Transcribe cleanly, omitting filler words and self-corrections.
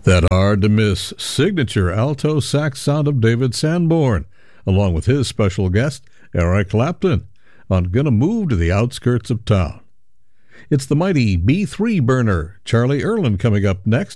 That hard-to-miss signature alto sax sound of David Sanborn, along with his special guest, Eric Clapton, on Gonna Move to the Outskirts of Town. It's the mighty B3 burner, Charlie Erlin, coming up next.